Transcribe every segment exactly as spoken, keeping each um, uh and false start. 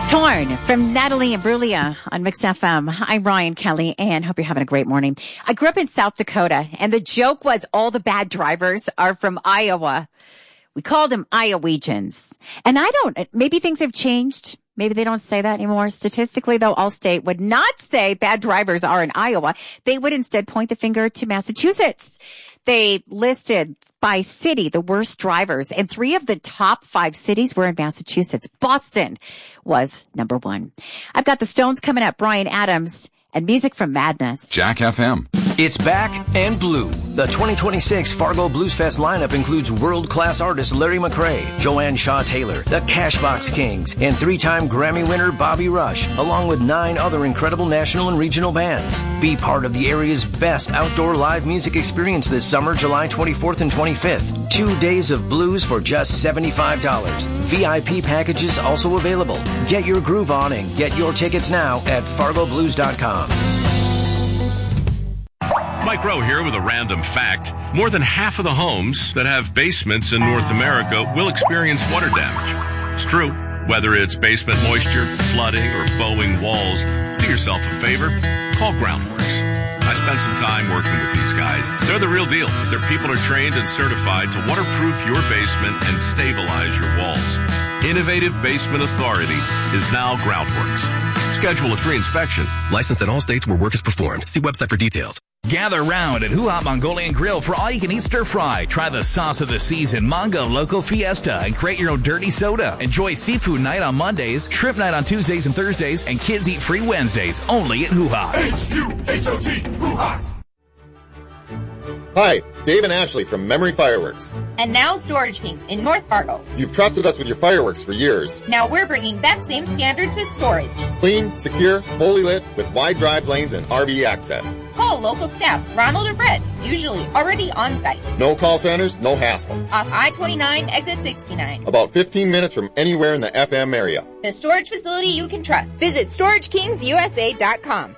Torn from Natalie Imbruglia on Mix F M. I'm Ryan Kelly and hope you're having a great morning. I grew up in South Dakota and the joke was all the bad drivers are from Iowa. We called them Iowegians. And I don't, maybe things have changed. Maybe they don't say that anymore. Statistically, though, Allstate would not say bad drivers are in Iowa. They would instead point the finger to Massachusetts. They listed by city the worst drivers, and three of the top five cities were in Massachusetts. Boston was number one. I've got the Stones coming up, Bryan Adams, and music from Madness. Jack F M. It's back and blue. The twenty twenty-six Fargo Blues Fest lineup includes world-class artists Larry McCray, Joanne Shaw Taylor, the Cashbox Kings, and three-time Grammy winner Bobby Rush, along with nine other incredible national and regional bands. Be part of the area's best outdoor live music experience this summer, July twenty-fourth and twenty-fifth. Two days of blues for just seventy-five dollars. V I P packages also available. Get your groove on and get your tickets now at fargo blues dot com. Mike Rowe here with a random fact. More than half of the homes that have basements in North America will experience water damage. It's true. Whether it's basement moisture, flooding, or bowing walls, do yourself a favor. Call Groundworks. I spent some time working with these guys. They're the real deal. Their people are trained and certified to waterproof your basement and stabilize your walls. Innovative Basement Authority is now Groundworks. Schedule a free inspection. Licensed in all states where work is performed. See website for details. Gather round at Hoo Hop Mongolian Grill for all-you-can-eat stir-fry. Try the sauce of the season, Mango Loco Fiesta, and create your own dirty soda. Enjoy seafood night on Mondays, shrimp night on Tuesdays and Thursdays, and kids eat free Wednesdays, only at Hoo Hop. H U H O T, Hoo Hop. Hi, Dave and Ashley from Memory Fireworks. And now Storage Kings in North Fargo. You've trusted us with your fireworks for years. Now we're bringing that same standard to storage. Clean, secure, fully lit, with wide drive lanes and R V access. Call local staff, Ronald or Brett, usually already on site. No call centers, no hassle. Off I twenty-nine, exit sixty-nine. About fifteen minutes from anywhere in the F M area. The storage facility you can trust. Visit storage kings u s a dot com.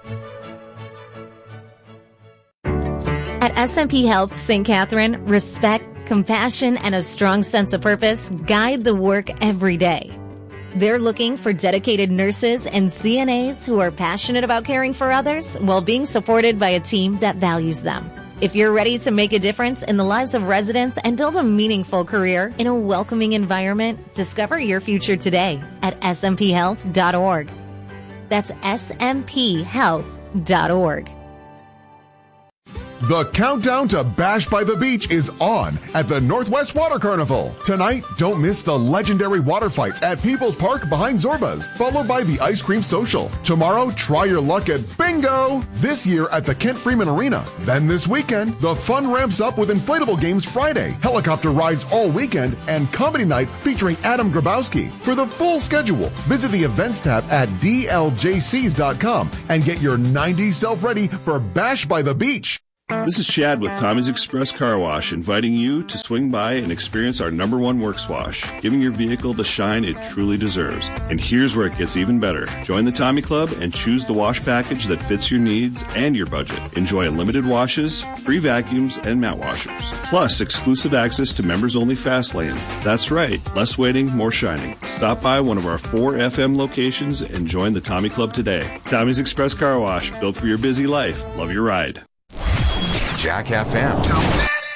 At S M P Health Saint Catherine, respect, compassion, and a strong sense of purpose guide the work every day. They're looking for dedicated nurses and C N As who are passionate about caring for others while being supported by a team that values them. If you're ready to make a difference in the lives of residents and build a meaningful career in a welcoming environment, discover your future today at s m p health dot org. That's s m p health dot org. The countdown to Bash by the Beach is on at the Northwest Water Carnival. Tonight, don't miss the legendary water fights at People's Park behind Zorba's, followed by the Ice Cream Social. Tomorrow, try your luck at Bingo! This year at the Kent Freeman Arena. Then this weekend, the fun ramps up with inflatable games Friday, helicopter rides all weekend, and comedy night featuring Adam Grabowski. For the full schedule, visit the events tab at d l j c s dot com and get your nineties self ready for Bash by the Beach. This is Chad with Tommy's Express Car Wash, inviting you to swing by and experience our number one works wash, giving your vehicle the shine it truly deserves. And here's where it gets even better. Join the Tommy Club and choose the wash package that fits your needs and your budget. Enjoy unlimited washes, free vacuums, and mat washers. Plus, exclusive access to members-only fast lanes. That's right, less waiting, more shining. Stop by one of our four F M locations and join the Tommy Club today. Tommy's Express Car Wash, built for your busy life. Love your ride. Jack F M.